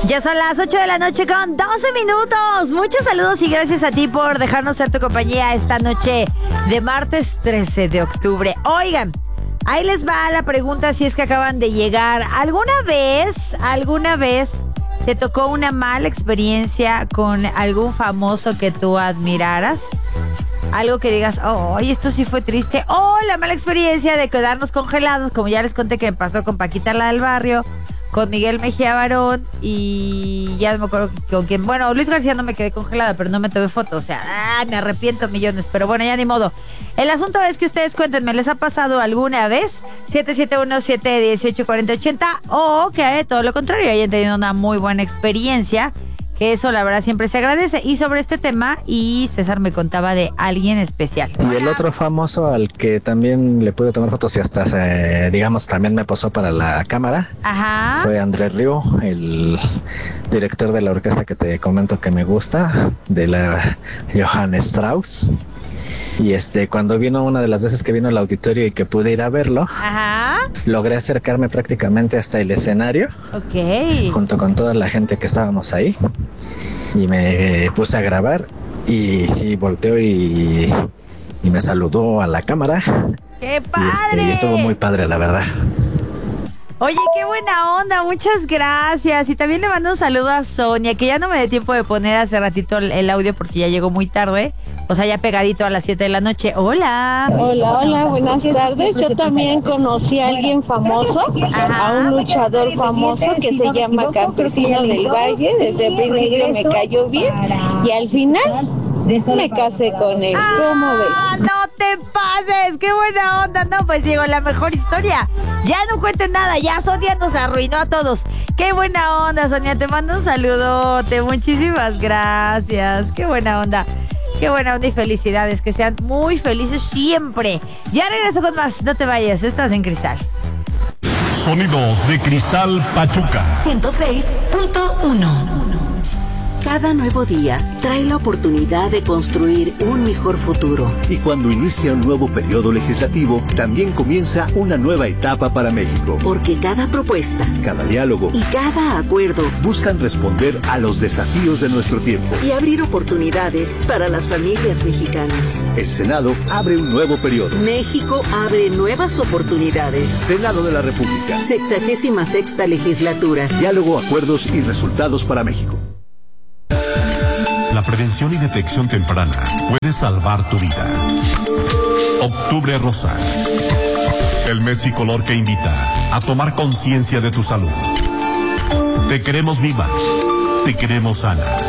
Ya son las 8 de la noche con 12 minutos. Muchos saludos y gracias a ti por dejarnos ser tu compañía esta noche de martes 13 de octubre. Oigan, ahí les va la pregunta si es que acaban de llegar. ¿Alguna vez te tocó una mala experiencia con algún famoso que tú admiraras? Algo que digas, oh, esto sí fue triste. O la mala experiencia de quedarnos congelados, como ya les conté que me pasó con Paquita la del Barrio, con Miguel Mejía Barón y ya no me acuerdo con quién. Bueno, Luis García no me quedé congelada, pero no me tomé foto. O sea, me arrepiento millones, pero bueno, ya ni modo. El asunto es que ustedes cuéntenme, ¿les ha pasado alguna vez? 771-718-4080 o que todo lo contrario, hayan tenido una muy buena experiencia. Que eso la verdad siempre se agradece. Y sobre este tema, y César me contaba de alguien especial. Y el otro famoso al que también le pude tomar fotos y hasta, digamos, también me posó para la cámara. Ajá. Fue Andrés Rieu, el director de la orquesta que te comento que me gusta, de la Johann Strauss. Y cuando vino, una de las veces que vino al auditorio y que pude ir a verlo, ajá, logré acercarme prácticamente hasta el escenario. Ok. Junto con toda la gente que estábamos ahí. Y me puse a grabar. Y sí, volteó y me saludó a la cámara. ¡Qué padre! Y estuvo muy padre, la verdad. Oye, qué buena onda, muchas gracias. Y también le mando un saludo a Sonia, que ya no me dio tiempo de poner hace ratito el audio porque ya llegó muy tarde. O sea, ya pegadito a las 7 de la noche. ¡Hola! Hola, buenas tardes. Yo también conocí a alguien famoso, a un luchador famoso que se llama Campesino del Valle. Desde el principio me cayó bien y al final me casé con él. ¿Cómo ves? ¡No te pases! ¡Qué buena onda! No, pues llegó la mejor historia. Ya no cuenten nada, ya Sonia nos arruinó a todos. ¡Qué buena onda, Sonia! Te mando un saludote. Muchísimas gracias. ¡Qué buena onda! Qué buena onda y felicidades, que sean muy felices siempre. Ya regreso con más, no te vayas, estás en Cristal. Sonidos de Cristal Pachuca 106.1. Cada nuevo día trae la oportunidad de construir un mejor futuro. Y cuando inicia un nuevo periodo legislativo, también comienza una nueva etapa para México. Porque cada propuesta, cada diálogo y cada acuerdo buscan responder a los desafíos de nuestro tiempo y abrir oportunidades para las familias mexicanas. El Senado abre un nuevo periodo. México abre nuevas oportunidades. Senado de la República. 66ª legislatura. Diálogo, acuerdos y resultados para México. La prevención y detección temprana puede salvar tu vida. Octubre Rosa. El mes y color que invita a tomar conciencia de tu salud. Te queremos viva. Te queremos sana.